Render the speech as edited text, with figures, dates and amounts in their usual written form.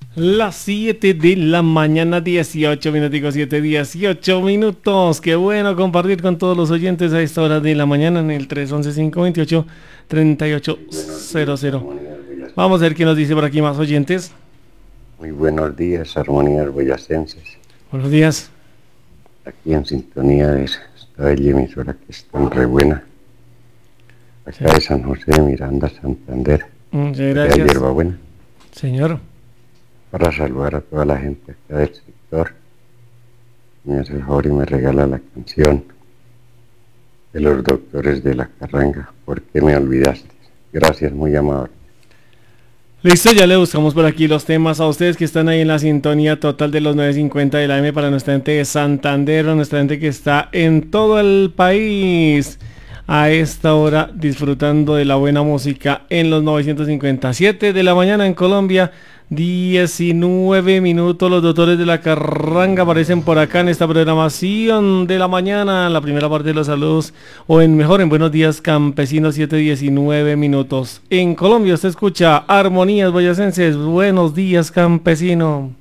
Las 7 de la mañana, 18 minutos, 7, 18 minutos. Qué bueno compartir con todos los oyentes a esta hora de la mañana en el 311-528-3800. Vamos a ver qué nos dice por aquí más oyentes. Muy buenos días, armonías boyacenses. Buenos días. Aquí en sintonía de esta bella emisora que es tan re buena. Acá de San José de Miranda, Santander. Muchas De gracias. Hierbabuena. Señor. Para saludar a toda la gente acá del sector. Me hace el favor y me regala la canción de los doctores de la Carranga. ¿Por qué me olvidaste? Gracias, muy amable. Listo, ya le buscamos por aquí los temas a ustedes que están ahí en la sintonía total de los 950 de la M para nuestra gente de Santander, nuestra gente que está en todo el país a esta hora disfrutando de la buena música en los 957 de la mañana en Colombia. 19 minutos, los doctores de la Carranga aparecen por acá en esta programación de la mañana, la primera parte de los saludos, o en Buenos Días Campesinos, 7:19 minutos. En Colombia se escucha Armonías Boyacenses, Buenos Días Campesino.